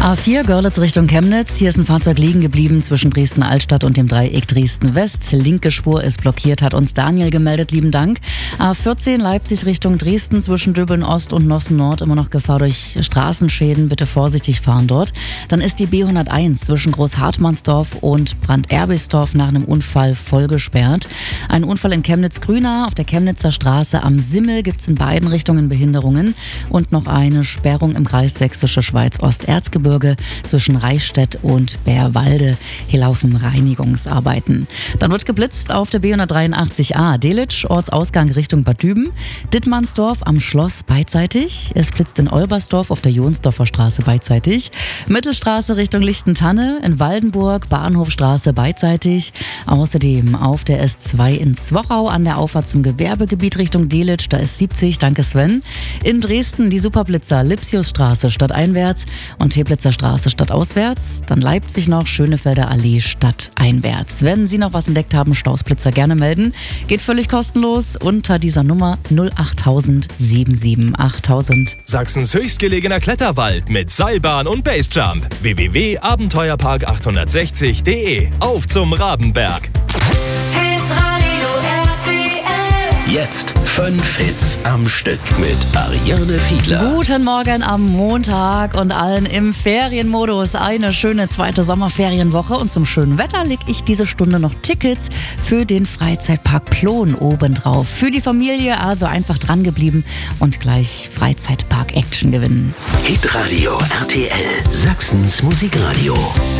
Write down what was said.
A4 Görlitz Richtung Chemnitz. Hier ist ein Fahrzeug liegen geblieben zwischen Dresden-Altstadt und dem Dreieck Dresden-West. Linke Spur ist blockiert, hat uns Daniel gemeldet. Lieben Dank. A14 Leipzig Richtung Dresden zwischen Döbeln-Ost und Nossen-Nord. Immer noch Gefahr durch Straßenschäden. Bitte vorsichtig fahren dort. Dann ist die B101 zwischen Großhartmannsdorf und Brand-Erbisdorf nach einem Unfall voll gesperrt. Ein Unfall in Chemnitz-Grünau. Auf der Chemnitzer Straße am Simmel gibt es in beiden Richtungen Behinderungen. Und noch eine Sperrung im Kreis Sächsische Schweiz-Osterzgebirge zwischen Reichstätt und Bärwalde. Hier laufen Reinigungsarbeiten. Dann wird geblitzt auf der B183a Delitzsch, Ortsausgang Richtung Bad Düben. Dittmannsdorf am Schloss beidseitig. Es blitzt in Olbersdorf auf der Jonsdorfer Straße beidseitig. Mittelstraße Richtung Lichtentanne, in Waldenburg, Bahnhofstraße beidseitig. Außerdem auf der S2 in Zwochau an der Auffahrt zum Gewerbegebiet Richtung Delitzsch. Da ist 70, danke Sven. In Dresden die Superblitzer Lipsiusstraße stadteinwärts und Teplitzer Straße stadtauswärts. Dann Leipzig noch Schönefelder Allee stadteinwärts. Wenn Sie noch was entdeckt haben, Stausblitzer gerne melden. Geht völlig kostenlos unter dieser Nummer 08000 77 8000. Sachsens höchstgelegener Kletterwald mit Seilbahn und Basejump. www.abenteuerpark860.de. Auf zum Rabenberg. Jetzt 5 Hits am Stück mit Ariane Fiedler. Guten Morgen am Montag und allen im Ferienmodus. Eine schöne zweite Sommerferienwoche und zum schönen Wetter leg ich diese Stunde noch Tickets für den Freizeitpark Plon obendrauf. Für die Familie also einfach dran geblieben und gleich Freizeitpark Action gewinnen. Hitradio RTL, Sachsens Musikradio.